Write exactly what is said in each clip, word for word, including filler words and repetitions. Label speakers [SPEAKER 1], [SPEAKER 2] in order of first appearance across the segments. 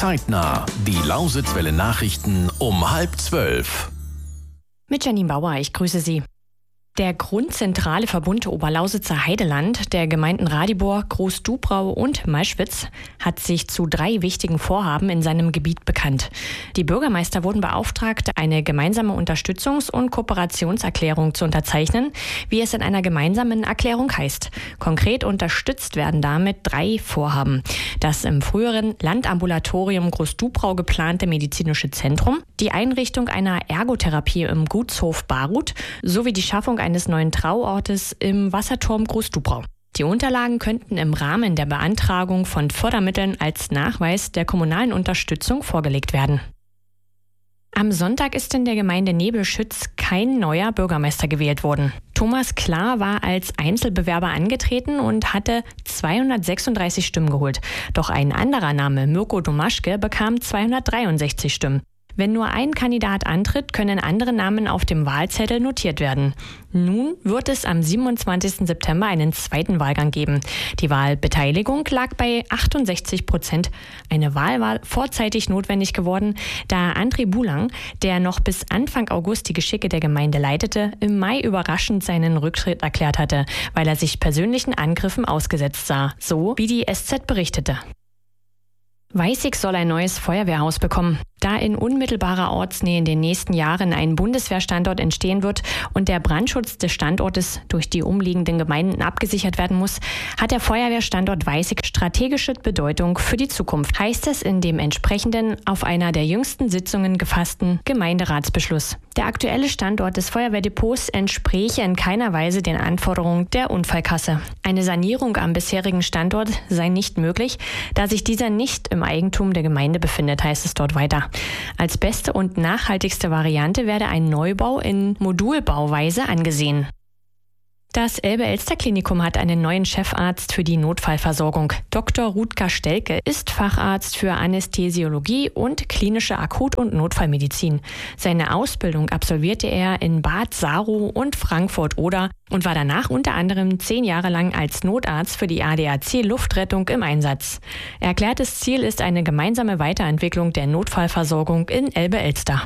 [SPEAKER 1] Zeitnah. Die Lausitzwelle Nachrichten um halb zwölf.
[SPEAKER 2] Mit Janine Bauer, ich grüße Sie. Der Grundzentrale Verbund Oberlausitzer Heideland der Gemeinden Radibor, Groß-Dubrau und Malschwitz hat sich zu drei wichtigen Vorhaben in seinem Gebiet bekannt. Die Bürgermeister wurden beauftragt, eine gemeinsame Unterstützungs- und Kooperationserklärung zu unterzeichnen, wie es in einer gemeinsamen Erklärung heißt. Konkret unterstützt werden damit drei Vorhaben. Das im früheren Landambulatorium Groß-Dubrau geplante medizinische Zentrum, die Einrichtung einer Ergotherapie im Gutshof Barut sowie die Schaffung eines neuen Trauortes im Wasserturm Groß-Dubrau. Die Unterlagen könnten im Rahmen der Beantragung von Fördermitteln als Nachweis der kommunalen Unterstützung vorgelegt werden. Am Sonntag ist in der Gemeinde Nebelschütz kein neuer Bürgermeister gewählt worden. Thomas Klar war als Einzelbewerber angetreten und hatte zweihundertsechsunddreißig Stimmen geholt. Doch ein anderer Name, Mirko Domaschke, bekam zweihundertdreiundsechzig Stimmen. Wenn nur ein Kandidat antritt, können andere Namen auf dem Wahlzettel notiert werden. Nun wird es am siebenundzwanzigsten September einen zweiten Wahlgang geben. Die Wahlbeteiligung lag bei achtundsechzig Prozent. Eine Wahl war vorzeitig notwendig geworden, da André Bulang, der noch bis Anfang August die Geschicke der Gemeinde leitete, im Mai überraschend seinen Rücktritt erklärt hatte, weil er sich persönlichen Angriffen ausgesetzt sah, so wie die S Z berichtete. Weißig soll ein neues Feuerwehrhaus bekommen. Da in unmittelbarer Ortsnähe in den nächsten Jahren ein Bundeswehrstandort entstehen wird und der Brandschutz des Standortes durch die umliegenden Gemeinden abgesichert werden muss, hat der Feuerwehrstandort Weißig strategische Bedeutung für die Zukunft, heißt es in dem entsprechenden auf einer der jüngsten Sitzungen gefassten Gemeinderatsbeschluss. Der aktuelle Standort des Feuerwehrdepots entspräche in keiner Weise den Anforderungen der Unfallkasse. Eine Sanierung am bisherigen Standort sei nicht möglich, da sich dieser nicht im Eigentum der Gemeinde befindet, heißt es dort weiter. Als beste und nachhaltigste Variante werde ein Neubau in Modulbauweise angesehen. Das Elbe-Elster-Klinikum hat einen neuen Chefarzt für die Notfallversorgung. Doktor Rutger Stelke ist Facharzt für Anästhesiologie und klinische Akut- und Notfallmedizin. Seine Ausbildung absolvierte er in Bad Saro und Frankfurt-Oder und war danach unter anderem zehn Jahre lang als Notarzt für die A D A C Luftrettung im Einsatz. Erklärtes Ziel ist eine gemeinsame Weiterentwicklung der Notfallversorgung in Elbe-Elster.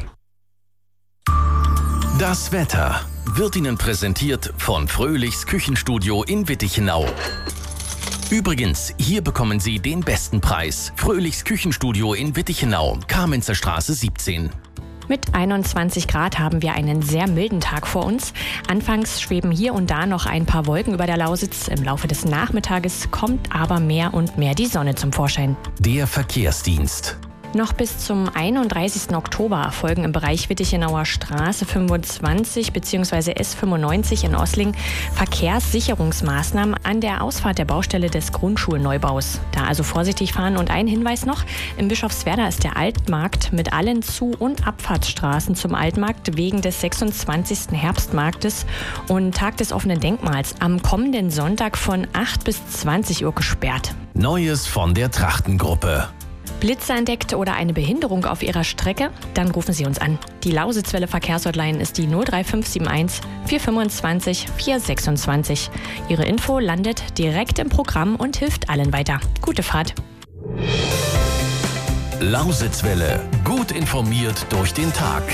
[SPEAKER 1] Das Wetter wird Ihnen präsentiert von Fröhlichs Küchenstudio in Wittichenau. Übrigens, hier bekommen Sie den besten Preis. Fröhlichs Küchenstudio in Wittichenau, Kamenzer Straße siebzehn.
[SPEAKER 2] Mit einundzwanzig Grad haben wir einen sehr milden Tag vor uns. Anfangs schweben hier und da noch ein paar Wolken über der Lausitz. Im Laufe des Nachmittages kommt aber mehr und mehr die Sonne zum Vorschein.
[SPEAKER 1] Der Verkehrsdienst.
[SPEAKER 2] Noch bis zum einunddreißigsten Oktober erfolgen im Bereich Wittichenauer Straße fünfundzwanzig bzw. S fünfundneunzig in Ossling Verkehrssicherungsmaßnahmen an der Ausfahrt der Baustelle des Grundschulneubaus. Da also vorsichtig fahren. Und ein Hinweis noch, in Bischofswerda ist der Altmarkt mit allen Zu- und Abfahrtsstraßen zum Altmarkt wegen des sechsundzwanzigsten Herbstmarktes und Tag des offenen Denkmals am kommenden Sonntag von acht bis zwanzig Uhr gesperrt.
[SPEAKER 1] Neues von der Trachtengruppe.
[SPEAKER 2] Blitze entdeckt oder eine Behinderung auf Ihrer Strecke? Dann rufen Sie uns an. Die Lausitzwelle Verkehrshotline ist die null drei fünf sieben eins vier fünfundzwanzig vier sechsundzwanzig. Ihre Info landet direkt im Programm und hilft allen weiter. Gute Fahrt.
[SPEAKER 1] Lausitzwelle. Gut informiert durch den Tag.